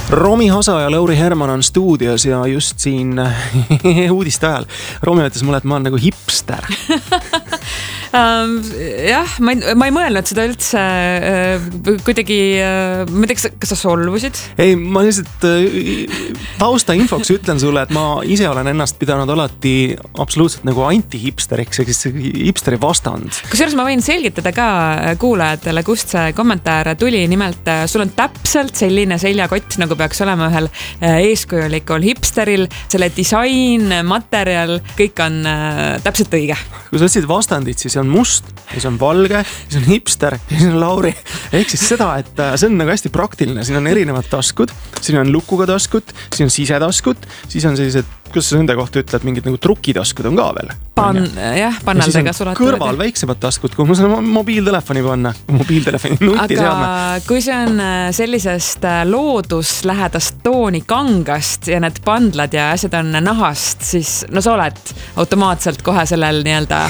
Romi Hasa ja Lauri Herman on stuudios ja just siin uudiste ajal. Romi ütles mulle, et ma olen nagu hipster. Jah, ma ei mõelnud seda üldse kuidagi, ma ei tea, kas sa solvusid? Ei, ma lihtsalt tausta infoks ütlen sulle, et ma ise olen ennast pidanud alati absoluutselt nagu anti-hipsteriks, ehk siis hipsteri vastand. Kusjuures ma võin selgitada ka kuulajatele, kust see kommentaar tuli. Nimelt, sul on täpselt selline seljakott, nagu peaks olema ühel eeskujulikul hipsteril. Selle disain, materjal, kõik on täpselt õige. Kui sa ütlesid vastandid, siis on must, siis on valge, siis on hipster, siis on Lauri. Ehk siis seda, et see on nagu hästi praktiline. Siin on erinevad taskud, siin on lukuga taskud, siin on sisetaskud, siis on sellised, kuidas sa nende kohta ütled, mingid nagu trukitaskud on ka veel. Pannaldega sulatud. Kõrval väiksemad taskud, kuhu ma saan mobiiltelefoni panna. Mobiiltelefoni nutiseadme. Aga kui see on sellisest looduslähedast tooni kangast ja need pandlad ja asjad on nahast, siis no sa oled automaatselt kohe sellel nii-öelda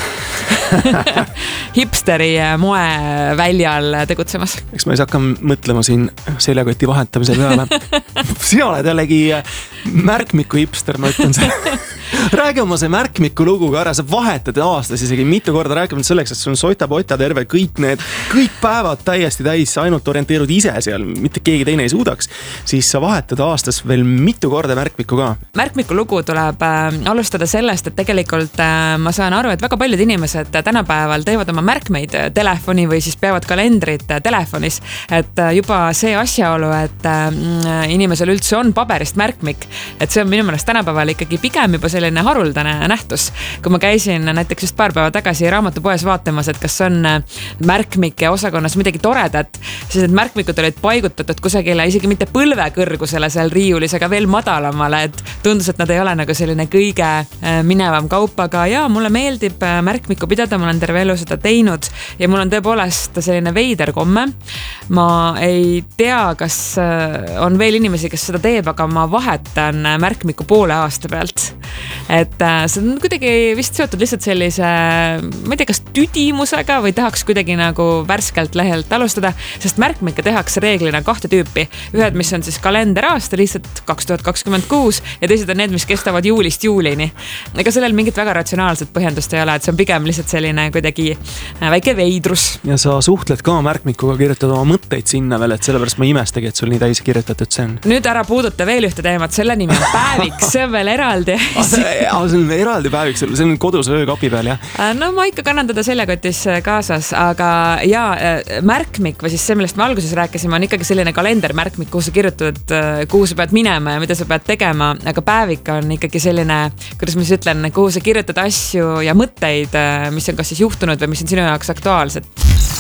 hipsteri moe väljal tegutsemas. Eks ma ei saa hakka mõtlema siin seljakoti vahetamise peale. Sina oled jällegi märkmiku hipster, ma ütlen see. Räägi oma see märkmiku lugu ka ära, sa vahetad aastas isegi mitu korda rääkinud selleks, et sul on sota-pota terve kõik päevad täiesti täis, ainult orienteerud ise seal, mitte keegi teine ei suudaks, siis sa vahetad aastas veel mitu korda märkmiku ka. Märkmiku lugu tuleb alustada sellest, et tegelikult ma saan aru, et väga paljud inimesed tänapäeval teevad oma märkmeid telefoni või siis peavad kalendrit telefonis, et juba see asjaolu, et inimesel üldse on paberist märkmik, et see on minu meelest tänapäeval ikkagi pigem juba selline haruldane nähtus. Kui ma käisin näiteks just paar päeva tagasi raamatupoes vaatamas, et kas on märkmike osakonnas midagi toredat, siis need märkmikud olid paigutatud kusagile isegi mitte põlve kõrgusele seal riiulis, aga veel madalamale, et tundus, et nad ei ole nagu selline kõige minevam kaup, aga jaa, mulle meeldib märkmikku pidada, ma olen terve elu seda teinud ja mul on tõepoolest selline veider komme. Ma ei tea, kas on veel inimesi, kes seda teeb, aga ma vahetan märkmiku poole aasta pealt. Et see on kuidagi vist seotud lihtsalt sellise, ma ei tea, kas tüdimusega või tahaks kuidagi nagu värskelt lehelt alustada, sest märkmikke tehakse reeglina 2 tüüpi. Ühed, mis on siis kalenderaasta lihtsalt 2026 ja teised on need, mis kestavad juulist juulini. Ega sellel mingit väga ratsionaalset põhjendust ei ole, et see on pigem lihtsalt selline kuidagi väike veidrus. Ja sa suhtled ka märkmikuga, kirjutad oma mõtteid sinna veel, et sellepärast ma imestagi, et sul nii täis kirjutatud see on. Nüüd ära puuduta veel ühte teemat, selle nimi on päevik, see on veel eraldi. See on eraldi päevik, see on kodus öökapi peal, jah? No ma ikka kannan teda seljakotis kaasas, aga märkmik või siis see, millest me alguses rääkisime, on ikkagi selline kalendermärkmik, kuhu sa kirjutad, kuhu sa pead minema ja mida sa pead tegema, aga päevik on ikkagi selline, kuidas ma siis ütlen, kuhu sa kirjutad asju ja mõtteid, mis on kas siis juhtunud või mis on sinu jaoks aktuaalsed.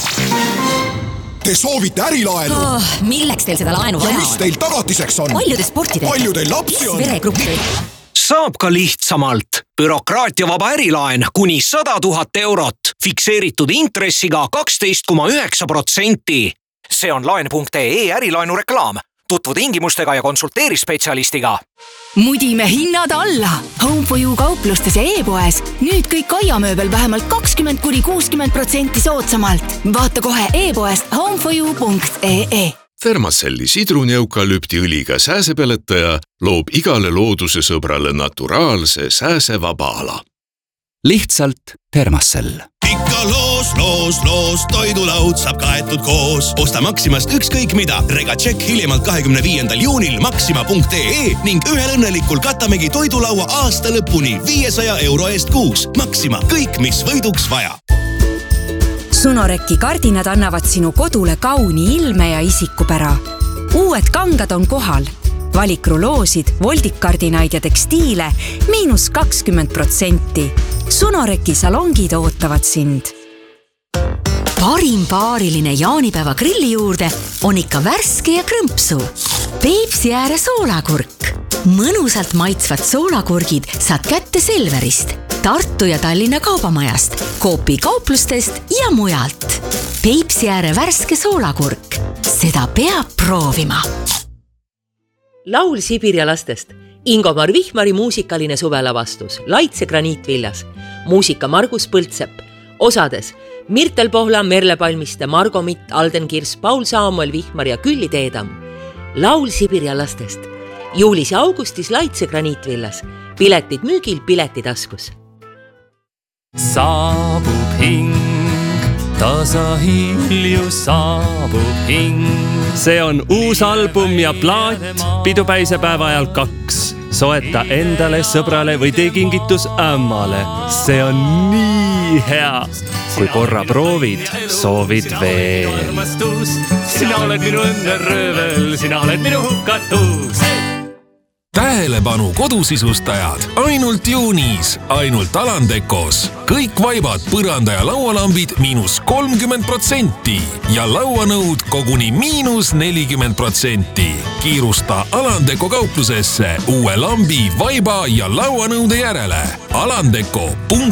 Te soovite ärilaenu? Milleks teil seda laenu vaja on? Ja mis teil tagatiseks on? Palju te sporti teete? Palju teil lapsi on? Veregruppi? Saab ka lihtsamalt. Bürokraatiavaba ärilaen kuni 100 000 eurot. Fikseeritud intressiga 12,9%. See on laen.ee ärilaenu reklaam. Tutvu tingimustega ja konsulteeri spetsialistiga. Mudime hinnad alla. Home for You kauplustes ja e-poes. Nüüd kõik aiamööbel vähemalt 20–60% soodsamalt. Vaata kohe e-poest homeforyou.ee. Thermacelli sidruneukalüptiõliga sääsepeletaja loob igale looduse sõbrale naturaalse sääsevaba ala. Lihtsalt Thermacell. Ikka loos, toidulaud saab kaetud koos. Osta Maximast ükskõik mida. Regatšek hiljemalt 25. juunil maxima.ee ning ühel õnnelikul katamegi toidulaua aasta lõpuni 500 euro eest kuus. Maxima, kõik mis võiduks vaja. Sunoreki kardinad annavad sinu kodule kauni ilme ja isikupära. Uued kangad on kohal. Valikruloosid, voldikardinaid ja tekstiile -20%. Sunoreki salongid ootavad sind. Parim paariline jaanipäeva grilli juurde on ikka värske ja krõmpsu. Peipsi ääre soolakurk. Mõnusalt maitsvad soolakurgid saad kätte Selverist, Tartu ja Tallinna kaubamajast, Coopi kauplustest ja mujalt. Peipsi ääre värske soolakurk. Seda peab proovima. Laul Sibiria lastest. Ingomar Vihmari muusikaline suvelavastus. Laitse graniitvillas. Muusika Margus Põltsepp. Osades Mirtel Pohla, Merle Palmiste, Margo Mitt, Alden Kirs, Paul Saamuel Vihmar ja Külli Teedam. laul Sibiri lastest. Juulis ja augustis Laitse graniitvillas. Piletid müügil, Piletitaskus. Saabub hing, tasa hilju saabub hing. See on uus album ja plaat pidupäisepäeva ajal 2. Soeta endale, sõbrale või tee kingitus ämmale. See on nii hea. Kui korra proovid, soovid veel. Sina oled minu õnneröövel, sina oled minu hukatus. Tähelepanu kodusislustajad, ainult juunis, ainult Alandekos. Kõik vaibad, põranda ja laualambid -30% ja lauanõud koguni -40%. Kiirusta Alandeko kauplusesse uue lambi, vaiba ja lauanõude järele. Alandeko.ee